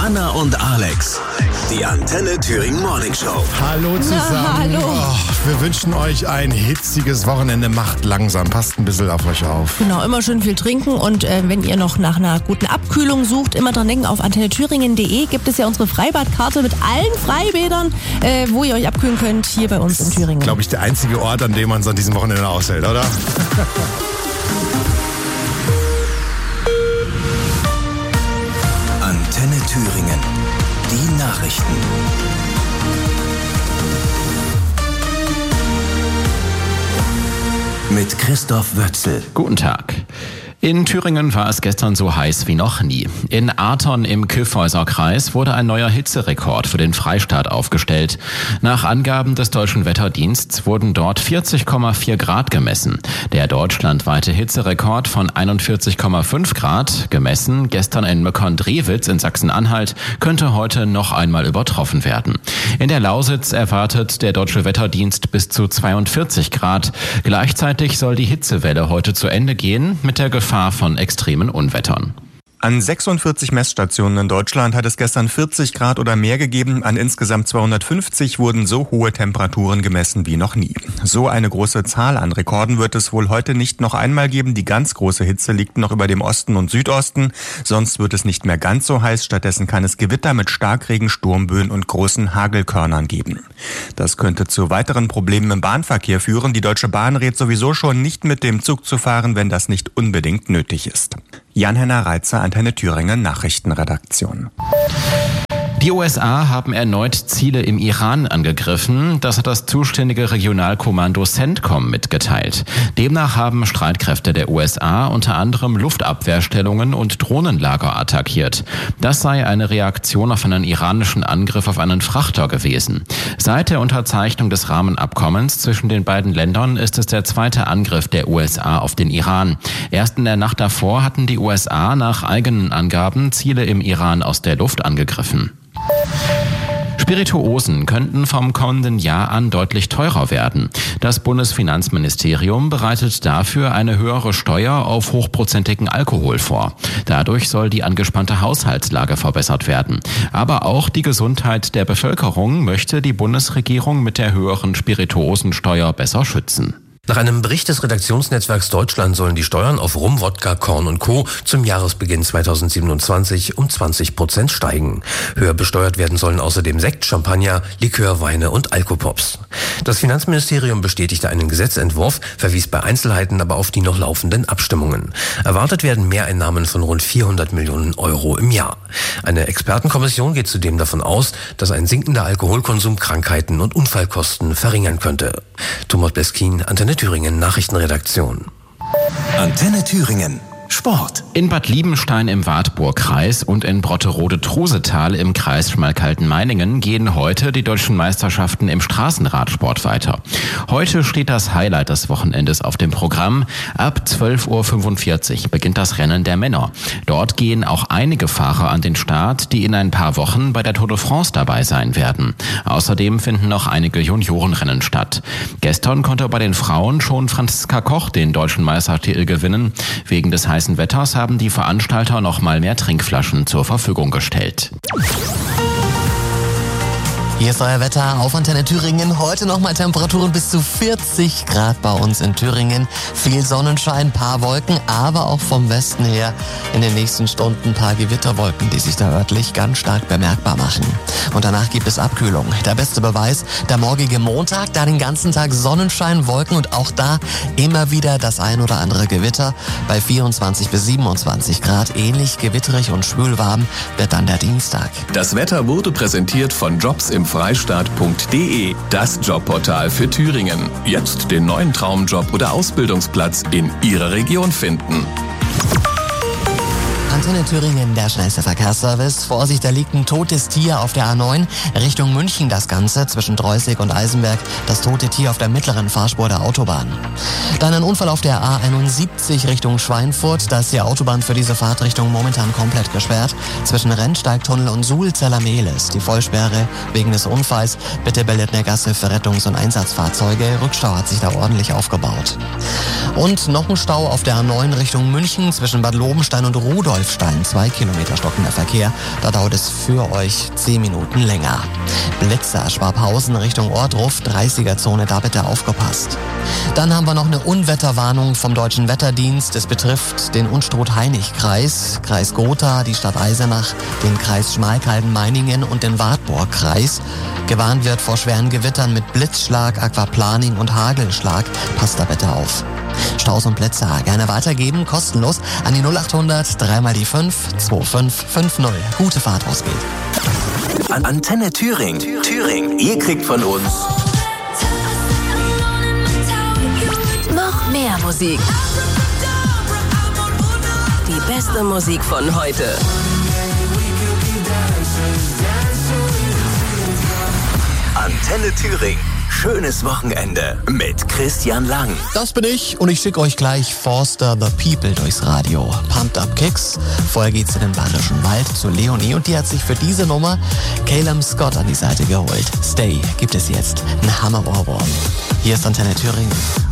Anna und Alex, die Antenne Thüringen Morning Show. Hallo zusammen. Hallo. Oh, wir wünschen euch ein hitziges Wochenende. Macht langsam, passt ein bisschen auf euch auf. Genau, immer schön viel trinken und wenn ihr noch nach einer guten Abkühlung sucht, immer dran denken, auf antennethüringen.de gibt es ja unsere Freibadkarte mit allen Freibädern, wo ihr euch abkühlen könnt, hier bei uns in Thüringen. Glaube ich, der einzige Ort, an dem man es an diesem Wochenende aushält, oder? Antenne Thüringen. Die Nachrichten. Mit Christoph Wötzel. Guten Tag. In Thüringen war es gestern so heiß wie noch nie. In Aton im Kyffhäuser-Kreis wurde ein neuer Hitzerekord für den Freistaat aufgestellt. Nach Angaben des Deutschen Wetterdienstes wurden dort 40,4 Grad gemessen. Der deutschlandweite Hitzerekord von 41,5 Grad, gemessen gestern in Möckern-Drewitz in Sachsen-Anhalt, könnte heute noch einmal übertroffen werden. In der Lausitz erwartet der Deutsche Wetterdienst bis zu 42 Grad. Gleichzeitig soll die Hitzewelle heute zu Ende gehen, mit der Gefahr von extremen Unwettern. An 46 Messstationen in Deutschland hat es gestern 40 Grad oder mehr gegeben. An insgesamt 250 wurden so hohe Temperaturen gemessen wie noch nie. So eine große Zahl an Rekorden wird es wohl heute nicht noch einmal geben. Die ganz große Hitze liegt noch über dem Osten und Südosten. Sonst wird es nicht mehr ganz so heiß. Stattdessen kann es Gewitter mit Starkregen, Sturmböen und großen Hagelkörnern geben. Das könnte zu weiteren Problemen im Bahnverkehr führen. Die Deutsche Bahn rät sowieso schon, nicht mit dem Zug zu fahren, wenn das nicht unbedingt nötig ist. Jan-Henner Reitzer, Antenne Thüringen Nachrichtenredaktion. Die USA haben erneut Ziele im Iran angegriffen. Das hat das zuständige Regionalkommando CENTCOM mitgeteilt. Demnach haben Streitkräfte der USA unter anderem Luftabwehrstellungen und Drohnenlager attackiert. Das sei eine Reaktion auf einen iranischen Angriff auf einen Frachter gewesen. Seit der Unterzeichnung des Rahmenabkommens zwischen den beiden Ländern ist es der zweite Angriff der USA auf den Iran. Erst in der Nacht davor hatten die USA nach eigenen Angaben Ziele im Iran aus der Luft angegriffen. Spirituosen könnten vom kommenden Jahr an deutlich teurer werden. Das Bundesfinanzministerium bereitet dafür eine höhere Steuer auf hochprozentigen Alkohol vor. Dadurch soll die angespannte Haushaltslage verbessert werden. Aber auch die Gesundheit der Bevölkerung möchte die Bundesregierung mit der höheren Spirituosensteuer besser schützen. Nach einem Bericht des Redaktionsnetzwerks Deutschland sollen die Steuern auf Rum, Wodka, Korn und Co. zum Jahresbeginn 2027 um 20% steigen. Höher besteuert werden sollen außerdem Sekt, Champagner, Likör, Weine und Alkopops. Das Finanzministerium bestätigte einen Gesetzentwurf, verwies bei Einzelheiten aber auf die noch laufenden Abstimmungen. Erwartet werden Mehreinnahmen von rund 400 Millionen Euro im Jahr. Eine Expertenkommission geht zudem davon aus, dass ein sinkender Alkoholkonsum Krankheiten und Unfallkosten verringern könnte. Thomas Beskin, Antenne Thüringen Nachrichtenredaktion. Antenne Thüringen. Sport. In Bad Liebenstein im Wartburgkreis und in Brotterode-Trusetal im Kreis Schmalkalden-Meiningen gehen heute die deutschen Meisterschaften im Straßenradsport weiter. Heute steht das Highlight des Wochenendes auf dem Programm. Ab 12:45 Uhr beginnt das Rennen der Männer. Dort gehen auch einige Fahrer an den Start, die in ein paar Wochen bei der Tour de France dabei sein werden. Außerdem finden noch einige Juniorenrennen statt. Gestern konnte bei den Frauen schon Franziska Koch den deutschen Meistertitel gewinnen. Wegen des heißen Wetters haben die Veranstalter noch mal mehr Trinkflaschen zur Verfügung gestellt. Hier ist euer Wetter auf Antenne Thüringen. Heute nochmal Temperaturen bis zu 40 Grad bei uns in Thüringen. Viel Sonnenschein, paar Wolken, aber auch vom Westen her in den nächsten Stunden ein paar Gewitterwolken, die sich da örtlich ganz stark bemerkbar machen. Und danach gibt es Abkühlung. Der beste Beweis, der morgige Montag, da den ganzen Tag Sonnenschein, Wolken und auch da immer wieder das ein oder andere Gewitter. Bei 24 bis 27 Grad, ähnlich gewitterig und schwülwarm wird dann der Dienstag. Das Wetter wurde präsentiert von jobsimfreistaat.de, das Jobportal für Thüringen. Jetzt den neuen Traumjob oder Ausbildungsplatz in Ihrer Region finden. Antenne Thüringen, der schnellste Verkehrsservice. Vorsicht, da liegt ein totes Tier auf der A9. Richtung München das Ganze, zwischen Dreußig und Eisenberg. Das tote Tier auf der mittleren Fahrspur der Autobahn. Dann ein Unfall auf der A71 Richtung Schweinfurt. Da ist die Autobahn für diese Fahrtrichtung momentan komplett gesperrt. Zwischen Rennsteigtunnel und Suhl-Zellermehlis. Die Vollsperre wegen des Unfalls. Bitte bildet eine Gasse für Rettungs- und Einsatzfahrzeuge. Rückstau hat sich da ordentlich aufgebaut. Und noch ein Stau auf der A9 Richtung München zwischen Bad Lobenstein und Rudolf. Wolfstein, 2 Kilometer stockender Verkehr. Da dauert es für euch 10 Minuten länger. Blitzer, Schwabhausen Richtung Ohrdruf, 30er-Zone, da bitte aufgepasst. Dann haben wir noch eine Unwetterwarnung vom Deutschen Wetterdienst. Es betrifft den Unstrut-Hainich-Kreis, Kreis Gotha, die Stadt Eisenach, den Kreis Schmalkalden-Meiningen und den Wartburg-Kreis. Gewarnt wird vor schweren Gewittern mit Blitzschlag, Aquaplaning und Hagelschlag. Passt da bitte auf. Staus und Blitzer gerne weitergeben, kostenlos an die 0800 3 mal die 5 2550. Gute Fahrt, was geht. An Antenne Thüringen. Ihr kriegt von uns noch mehr Musik. Die beste Musik von heute. Antenne Thüringen. Schönes Wochenende mit Christian Lang. Das bin ich und ich schicke euch gleich Forster The People durchs Radio. Pumped Up Kicks. Vorher geht's in den Bayerischen Wald zu Leonie und die hat sich für diese Nummer Caleb Scott an die Seite geholt. Stay gibt es jetzt. Ein Hammer-Ohrwurm. Hier ist Antenne Thüringen.